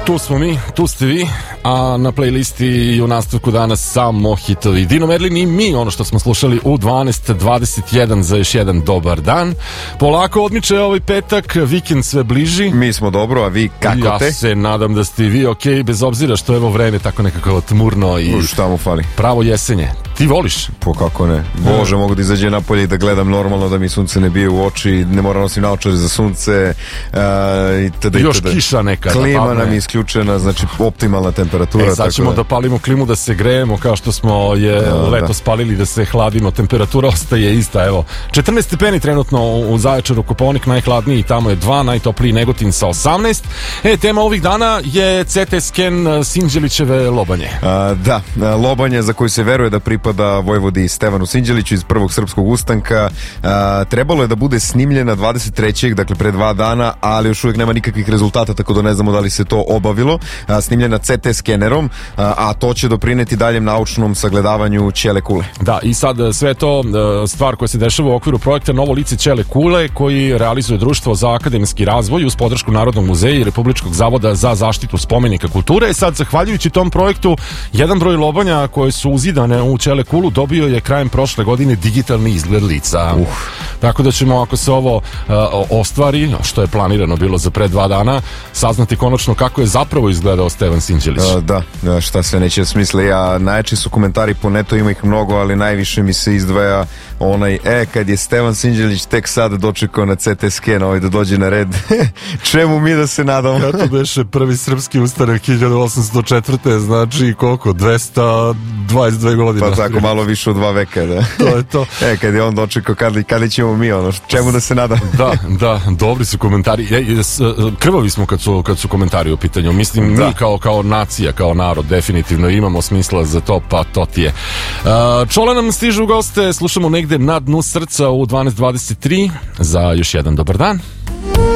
Tu smo mi, tu ste vi, a na playlisti i u nastavku danas samo hitovi. Dino Merlin i mi, ono što smo slušali u 12:21 za još jedan dobar dan. Polako odmiče ovaj petak, vikend sve bliži. Mi smo dobro, a vi kako te? Ja se nadam da ste vi okej, bez obzira što je ovo vreme tako nekako tmurno i šta mu fali? Pravo jesenje. Ti voliš? Po kako ne? Bože, mogu da izađem napolje i da gledam normalno, da mi sunce ne bije u oči, ne moram nosim naočare za sunce itd. Još kiša nekada. Klima nam je isključena, znači optimalna temperatura. Sad ćemo da palimo klimu da se grejemo kao što smo je leto spalili da se hladimo. Temperatura ostaje ista, evo. 14 stepeni trenutno u Zaječaru, Kopaonik najhladniji, tamo je 2, najtopliji Negotin sa 18. Tema ovih dana je CT sken Sinđelićeve lobanje. Da, lobanje za koju se veruje da pripada vojvodi Stevanu Sinđeliću iz Prvog srpskog ustanka. Trebalo je da bude snimljena 23. dakle pre 2 dana, ali još uvijek nema nikakvih rezultata, tako da ne znamo da li se to obavilo. Snimljena CT skenerom, a to će doprineti daljem naučnom sagledavanju ćele kule. Da, i sad sve to stvar koja se dešava u okviru projekta Novo lice ćele kule, koji realizuje Društvo za akademski razvoj uz podršku Narodnog muzeja i Republičkog zavoda za zaštitu spomenika kulture. Sad, zahvaljujući tom projektu, jedan broj lobanja koje su uzidane u ćele kulu dobio je krajem prošle godine digitalni izgled lica. Tako da ćemo, ako se ovo ostvari, što je planirano bilo za pre 2 dana, saznati konačno kako je zapravo izgledao Stevan Sinđelić. Da, šta sve neće smisle. Najjači su komentari po netu, ima ih mnogo, ali najviše mi se izdvaja onaj, kad je Stevan Sinđelić tek sad dočekao na CT sken, da dođe na red. Čemu mi da se nadamo? Kato beše prvi srpski ustanak 1804. Znači koliko? 222 godine. Pa tako malo više od 2 veka, da. To je to. Kad je on dočekao, kada ćemo mi, čemu da se nadamo? Da, dobri su komentari. Krvavi smo kad su komentari u pitanju. Mislim, mi kao nacija, kao narod, definitivno imamo smisla za to, pa to ti je. Čola nam stižu u goste, slušamo negde na dnu srca u 12:23 za još jedan dobar dan.